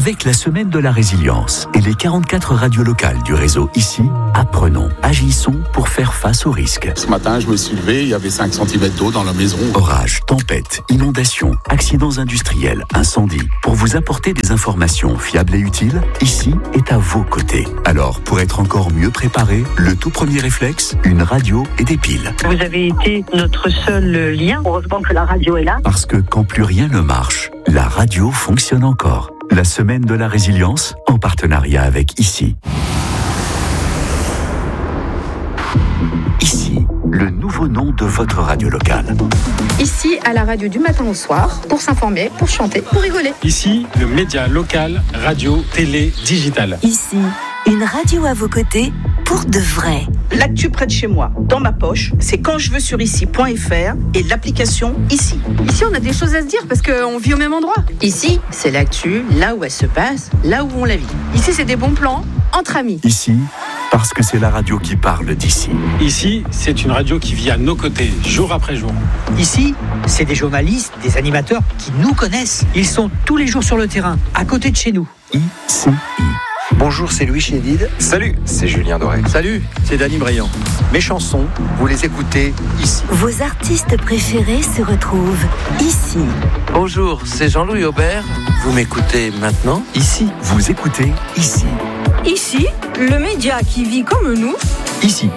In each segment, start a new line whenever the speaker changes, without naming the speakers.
Avec la semaine de la résilience et les 44 radios locales du réseau ICI, apprenons, agissons pour faire face aux risques.
Ce matin, je me suis levé, il y avait 5 cm d'eau dans la maison.
Orages, tempêtes, inondations, accidents industriels, incendies. Pour vous apporter des informations fiables et utiles, ICI est à vos côtés. Alors, pour être encore mieux préparé, le tout premier réflexe, une radio et des piles.
Vous avez été notre seul lien. Heureusement que la radio est là.
Parce que quand plus rien ne marche, la radio fonctionne encore. La semaine de la résilience, en partenariat avec ICI. ICI, le nouveau nom de votre radio locale.
Ici, à la radio du matin au soir, pour s'informer, pour chanter, pour rigoler.
Ici, le média local, radio, télé, digital.
Ici, une radio à vos côtés pour de vrai.
L'actu près de chez moi, dans ma poche, c'est quand je veux sur ici.fr et l'application ICI.
Ici, on a des choses à se dire parce qu'on vit au même endroit. Ici, c'est l'actu, là où elle se passe, là où on la vit. Ici, c'est des bons plans entre amis.
ICI, parce que c'est la radio qui parle d'ici.
Ici, c'est une radio qui vit à nos côtés, jour après jour.
Ici, c'est des journalistes, des animateurs qui nous connaissent. Ils sont tous les jours sur le terrain, à côté de chez nous.
ICI.
Bonjour, c'est Louis Chédid.
Salut, c'est Julien Doré.
Salut, c'est Dany Briand. Mes chansons, vous les écoutez ici.
Vos artistes préférés se retrouvent ici.
Bonjour, c'est Jean-Louis Aubert. Vous m'écoutez maintenant ici.
Vous écoutez ici.
Ici, le média qui vit comme nous.
Ici.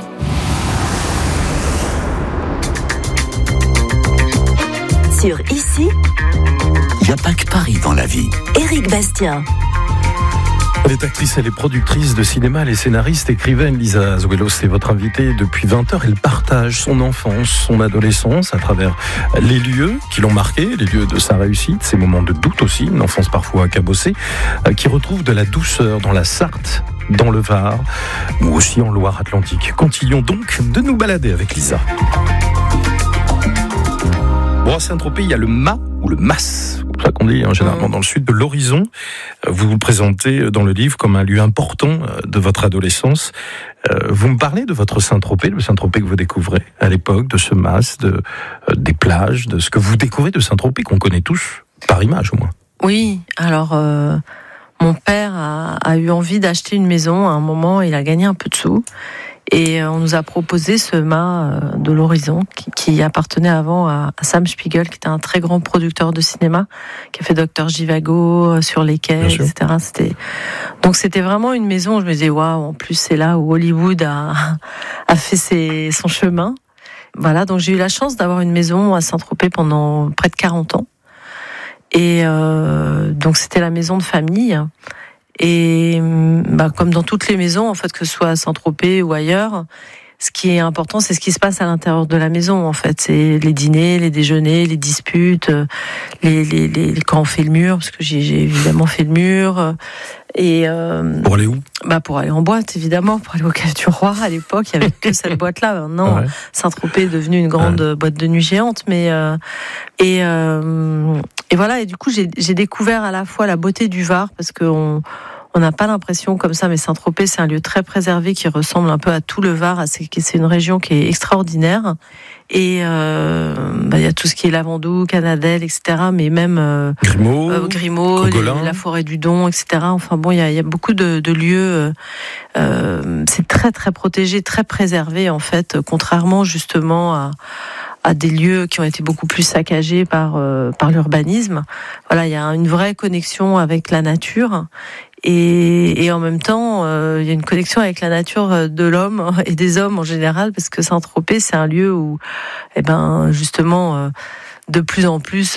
Sur ici,
il n'y a pas que Paris dans la vie.
Éric Bastien.
Elle est actrice, elle est productrice de cinéma, elle est scénariste, écrivaine. Lisa Azuelos est votre invitée depuis 20 heures. Elle partage son enfance, son adolescence à travers les lieux qui l'ont marqué, les lieux de sa réussite, ses moments de doute aussi, une enfance parfois cabossée, qui retrouve de la douceur dans la Sarthe, dans le Var ou aussi en Loire-Atlantique. Continuons donc de nous balader avec Lisa. Bon, à Saint-Tropez, il y a le mât ou le mas, c'est comme ça qu'on dit généralement dans le sud de l'horizon. Vous vous présentez dans le livre comme un lieu important de votre adolescence. Vous me parlez de votre Saint-Tropez, le Saint-Tropez que vous découvrez à l'époque, de ce mas, des plages, de ce que vous découvrez de Saint-Tropez qu'on connaît tous, par image au moins.
Oui, alors mon père a eu envie d'acheter une maison à un moment, il a gagné un peu de sous. Et on nous a proposé ce mât de l'horizon qui appartenait avant à Sam Spiegel, qui était un très grand producteur de cinéma, qui a fait Docteur Zhivago, Sur les quais, etc. Donc c'était vraiment une maison où je me disais, waouh, en plus c'est là où Hollywood a fait son chemin. Voilà, donc j'ai eu la chance d'avoir une maison à Saint-Tropez pendant près de 40 ans. Et donc c'était la maison de famille. Et comme dans toutes les maisons, en fait, que ce soit à Saint-Tropez ou ailleurs, ce qui est important, c'est ce qui se passe à l'intérieur de la maison, en fait. C'est les dîners, les déjeuners, les disputes, quand on fait le mur, parce que j'ai évidemment fait le mur. Et
pour aller où ?
Pour aller en boîte, évidemment, pour aller au Café du Roi. À l'époque, il y avait que cette boîte-là. Maintenant, Saint-Tropez est devenu une grande boîte de nuit géante. Mais et voilà. Et du coup, j'ai découvert à la fois la beauté du Var, parce que on n'a pas l'impression comme ça, mais Saint-Tropez, c'est un lieu très préservé qui ressemble un peu à tout le Var. C'est une région qui est extraordinaire. Et il y a tout ce qui est Lavandou, Canadelle, etc. Mais même Grimaud, la forêt du Don, etc. Enfin bon, il y a beaucoup de lieux. C'est très très protégé, très préservé en fait, contrairement justement à des lieux qui ont été beaucoup plus saccagés par l'urbanisme. Voilà, il y a une vraie connexion avec la nature. Et en même temps, il y a une connexion avec la nature de l'homme et des hommes en général, parce que Saint-Tropez, c'est un lieu où, justement, de plus en plus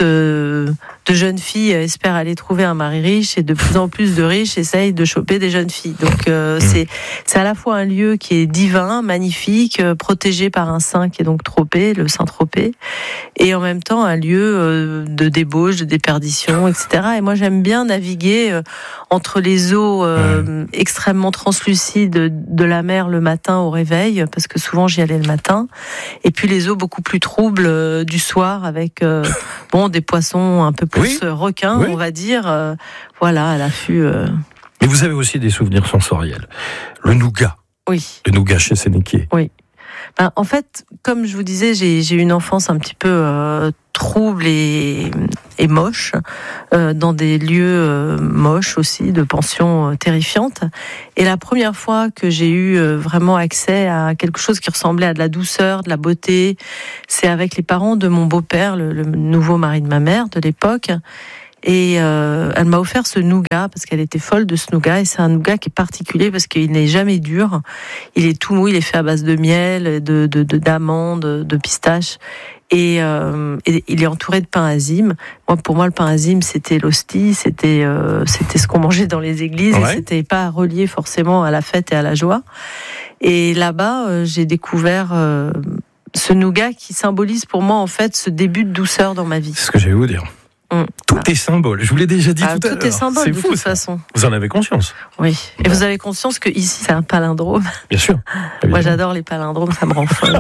de jeunes filles espèrent aller trouver un mari riche, et de plus en plus de riches essayent de choper des jeunes filles. Donc c'est à la fois un lieu qui est divin, magnifique, protégé par un saint qui est donc Tropez, le Saint-Tropez, et en même temps un lieu de débauche, de déperdition, etc. Et moi j'aime bien naviguer entre les eaux extrêmement translucides de la mer le matin au réveil, parce que souvent j'y allais le matin, et puis les eaux beaucoup plus troubles du soir avec des poissons un peu plus requins, on va dire, à l'affût.
Mais vous avez aussi des souvenirs sensoriels. Le nougat.
Oui.
Le nougat chez Sénéquier.
Oui. En fait, comme je vous disais, j'ai eu une enfance un petit peu trouble et et moches, dans des lieux moches aussi, de pensions terrifiantes. Et la première fois que j'ai eu vraiment accès à quelque chose qui ressemblait à de la douceur, de la beauté, c'est avec les parents de mon beau-père, le nouveau mari de ma mère de l'époque. Et elle m'a offert ce nougat parce qu'elle était folle de ce nougat. Et c'est un nougat qui est particulier parce qu'il n'est jamais dur. Il est tout mou, il est fait à base de miel, d'amandes, de pistaches. Et il est entouré de pain azime. Pour moi, le pain azime, c'était l'hostie, c'était ce qu'on mangeait dans les églises. Ouais. Et c'était pas relié forcément à la fête et à la joie. Et là-bas, j'ai découvert ce nougat qui symbolise pour moi en fait ce début de douceur dans ma vie.
C'est ce que j'allais vous dire. Tout est symbole. Je vous l'ai déjà dit tout à l'heure.
Tout est symbole, de toute façon.
Vous en avez conscience.
Oui. Et vous avez conscience que ici, c'est un palindrome.
Bien sûr.
Moi, j'adore les palindromes, ça me rend folle.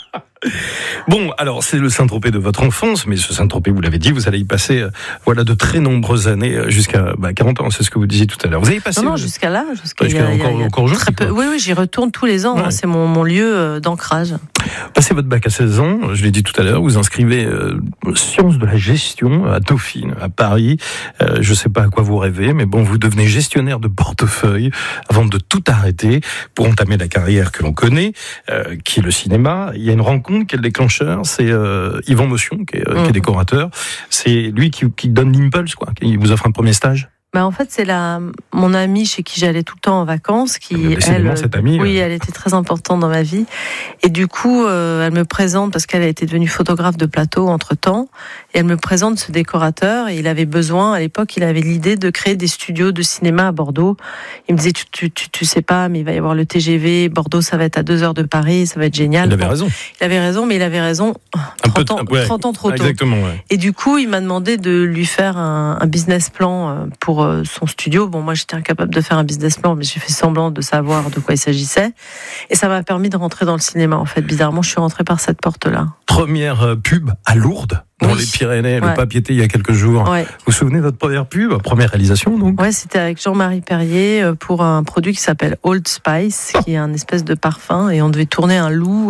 Bon, alors c'est le Saint-Tropez de votre enfance, mais ce Saint-Tropez, vous l'avez dit, vous allez y passer de très nombreuses années, jusqu'à 40 ans, c'est ce que vous disiez tout à l'heure. Vous avez passé...
Non, jusqu'à là.
Jusqu'à encore jeune.
Oui, j'y retourne tous les ans, ouais. C'est mon lieu d'ancrage.
Passez votre bac à 16 ans, je l'ai dit tout à l'heure, vous inscrivez sciences de la gestion à Dauphine, à Paris. Je ne sais pas à quoi vous rêvez, mais bon, vous devenez gestionnaire de portefeuille avant de tout arrêter pour entamer la carrière que l'on connaît, qui est le cinéma. Il y a une rencontre, quel déclencheur, c'est Yvan Motion, qui est décorateur. C'est lui qui donne l'impulse, quoi, qui vous offre un premier stage.
En fait, c'est mon amie chez qui j'allais tout le temps en vacances,
cette amie,
oui, elle était très importante dans ma vie. Et du coup, elle me présente, parce qu'elle a été devenue photographe de plateau entre-temps, et elle me présente ce décorateur, et il avait besoin, à l'époque, il avait l'idée de créer des studios de cinéma à Bordeaux. Il me disait, tu sais pas, mais il va y avoir le TGV, Bordeaux, ça va être à 2 heures de Paris, ça va être génial.
Il avait raison.
Il avait raison, mais il avait raison 30 ans trop tôt.
Exactement, ouais.
Et du coup, il m'a demandé de lui faire un business plan pour son studio. Bon, moi, j'étais incapable de faire un business plan, mais j'ai fait semblant de savoir de quoi il s'agissait. Et ça m'a permis de rentrer dans le cinéma, en fait. Bizarrement, je suis rentrée par cette porte-là.
Première pub à Lourdes, dans les Pyrénées, le pape y était il y a quelques jours. Ouais. Vous vous souvenez de votre première pub, première réalisation, donc ?
Ouais, c'était avec Jean-Marie Perrier pour un produit qui s'appelle Old Spice, qui est un espèce de parfum, et on devait tourner un loup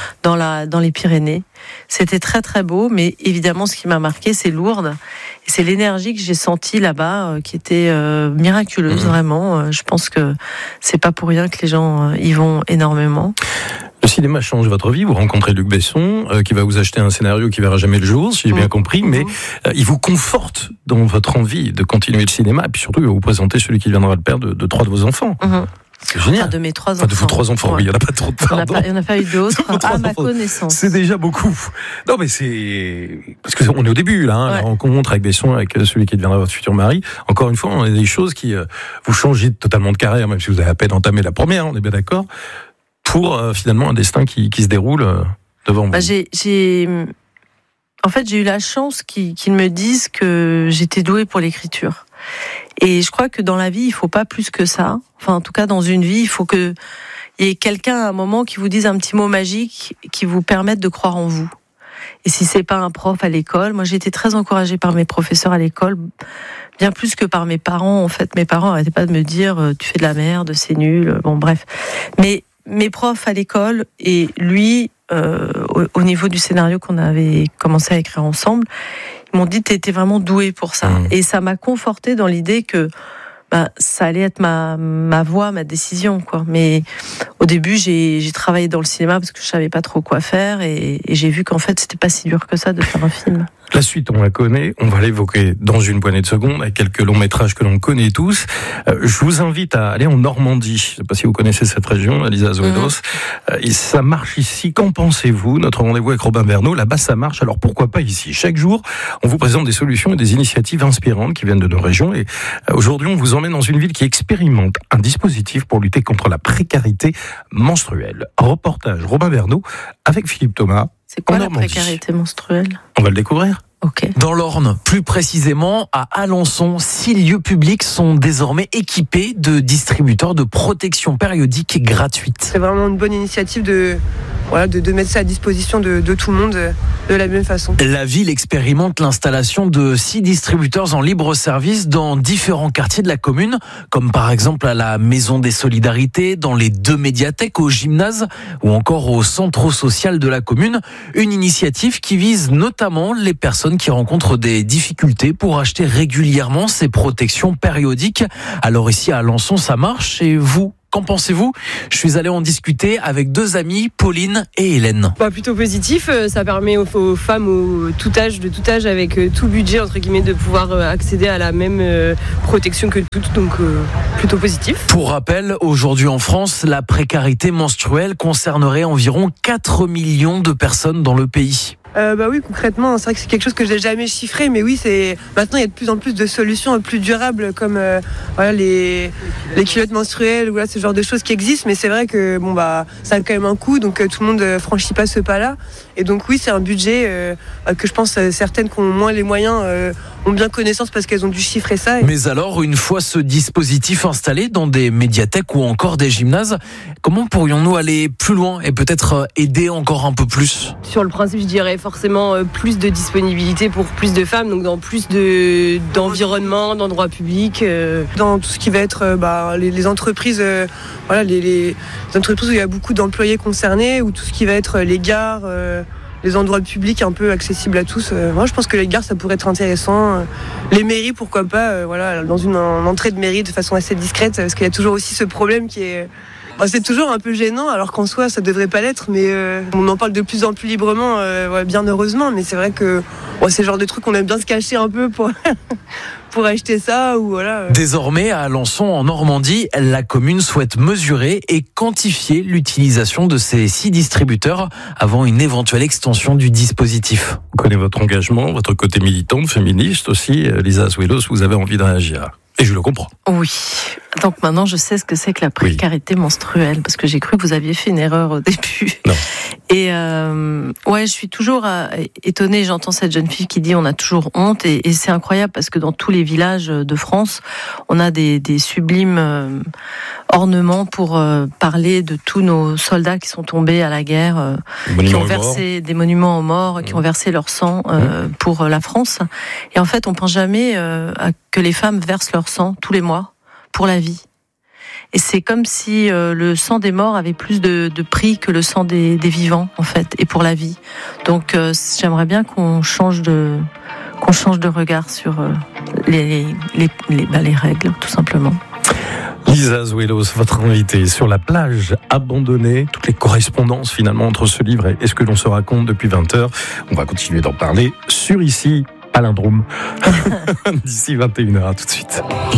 dans les Pyrénées. C'était très très beau, mais évidemment, ce qui m'a marqué, c'est Lourdes. Et c'est l'énergie que j'ai sentie là-bas, qui était miraculeuse, vraiment. Je pense que c'est pas pour rien que les gens y vont énormément.
Le cinéma change votre vie, vous rencontrez Luc Besson, qui va vous acheter un scénario qui verra jamais le jour, si j'ai bien compris, mais il vous conforte dans votre envie de continuer le cinéma, et puis surtout, il va vous présenter celui qui viendra le père de 3 de vos enfants. C'est génial.
Enfin, de mes 3 enfants.
De vos 3 enfants, oui, il n'y en a pas trop.
Il n'y en a pas eu d'autres, à ma connaissance.
C'est déjà beaucoup. Non, mais c'est... Parce qu'on est au début, là, la rencontre avec Besson, avec celui qui deviendra votre futur mari. Encore une fois, on a des choses qui vous changent totalement de carrière, même si vous avez à peine entamé la première, on est bien d'accord, pour finalement un destin qui se déroule devant vous.
En fait, j'ai eu la chance qu'ils me disent que j'étais douée pour l'écriture. Et je crois que dans la vie, il faut pas plus que ça. Enfin, en tout cas, dans une vie, il faut qu'il y ait quelqu'un à un moment qui vous dise un petit mot magique qui vous permette de croire en vous. Et si c'est pas un prof à l'école, moi j'ai été très encouragée par mes professeurs à l'école, bien plus que par mes parents. En fait, mes parents n'arrêtaient pas de me dire tu fais de la merde, c'est nul. Bon, bref. Mais mes profs à l'école et lui, au niveau du scénario qu'on avait commencé à écrire ensemble, ils m'ont dit t'étais vraiment doué pour ça. Et ça m'a confortée dans l'idée que ça allait être ma voie, ma décision, quoi. Mais au début, j'ai travaillé dans le cinéma parce que je savais pas trop quoi faire et j'ai vu qu'en fait, c'était pas si dur que ça de faire un film.
La suite, on la connaît, on va l'évoquer dans une poignée de secondes, avec quelques longs métrages que l'on connaît tous. Je vous invite à aller en Normandie. Je ne sais pas si vous connaissez cette région, Elisa Azuelos. Et ça marche ici. Qu'en pensez-vous ? Notre rendez-vous avec Robin Bernot, là-bas ça marche, alors pourquoi pas ici ? Chaque jour, on vous présente des solutions et des initiatives inspirantes qui viennent de nos régions. Et aujourd'hui, on vous emmène dans une ville qui expérimente un dispositif pour lutter contre la précarité menstruelle. Un reportage Robin Bernot avec Philippe Thomas.
C'est quoi la précarité menstruelle ?
On va le découvrir.
Okay.
Dans l'Orne, plus précisément à Alençon, 6 lieux publics sont désormais équipés de distributeurs de protection périodique gratuite.
C'est vraiment une bonne initiative de de mettre ça à disposition de tout le monde de la même façon.
La ville expérimente l'installation de 6 distributeurs en libre service dans différents quartiers de la commune, comme par exemple à la Maison des Solidarités, dans les 2 médiathèques, au gymnase ou encore au centre social de la commune. Une initiative qui vise notamment les personnes qui rencontrent des difficultés pour acheter régulièrement ces protections périodiques. Alors ici à Alençon, ça marche, et vous ? Qu'en pensez-vous ? Je suis allé en discuter avec 2 amies, Pauline et Hélène.
Plutôt positif, ça permet aux femmes de tout âge avec tout budget entre guillemets de pouvoir accéder à la même protection que toutes, donc plutôt positif.
Pour rappel, aujourd'hui en France, la précarité menstruelle concernerait environ 4 millions de personnes dans le pays.
Oui, concrètement, c'est vrai que c'est quelque chose que j'ai jamais chiffré, mais oui, maintenant il y a de plus en plus de solutions plus durables comme les culottes menstruelles ou ce genre de choses qui existent, mais c'est vrai que ça a quand même un coût, donc tout le monde franchit pas ce pas-là, et donc oui, c'est un budget que je pense certaines qui ont moins les moyens ont bien connaissance parce qu'elles ont dû chiffrer ça.
Mais alors, une fois ce dispositif installé dans des médiathèques ou encore des gymnases, comment pourrions-nous aller plus loin et peut-être aider encore un peu plus ?
Sur le principe, je dirais forcément plus de disponibilité pour plus de femmes, donc dans plus d'environnement, d'endroits publics.
Dans tout ce qui va être les entreprises, les entreprises où il y a beaucoup d'employés concernés, ou tout ce qui va être les gares, les endroits publics un peu accessibles à tous. Moi, je pense que les gares, ça pourrait être intéressant. Les mairies, pourquoi pas, dans une entrée de mairie de façon assez discrète, parce qu'il y a toujours aussi ce problème qui est... c'est toujours un peu gênant, alors qu'en soi, ça devrait pas l'être, mais on en parle de plus en plus librement, bien heureusement, mais c'est vrai que c'est le genre de truc qu'on aime bien se cacher un peu pour... pour acheter ça ou voilà.
Désormais, à Alençon, en Normandie, la commune souhaite mesurer et quantifier l'utilisation de ces 6 distributeurs avant une éventuelle extension du dispositif.
Vous connaissez votre engagement, votre côté militante, féministe aussi. Lisa Azuelos, vous avez envie de réagir. Et je le comprends.
Oui. Donc maintenant, je sais ce que c'est que la précarité menstruelle, parce que j'ai cru que vous aviez fait une erreur au début.
Non.
Et je suis toujours étonnée. J'entends cette jeune fille qui dit on a toujours honte, et c'est incroyable parce que dans tous les villages de France, on a des sublimes ornements pour parler de tous nos soldats qui sont tombés à la guerre, qui ont versé des monuments aux morts, qui ont versé leur sang pour la France. Et en fait, on pense jamais que les femmes versent leur sang tous les mois pour la vie. Et c'est comme si le sang des morts avait plus de prix que le sang des vivants, en fait, et pour la vie. Donc j'aimerais bien qu'on change de regard sur les règles, tout simplement.
Lisa Azuelos, votre invitée sur la plage abandonnée, toutes les correspondances finalement entre ce livre et ce que l'on se raconte depuis 20h. On va continuer d'en parler sur ici, Palindrome, d'ici 21h. À tout de suite.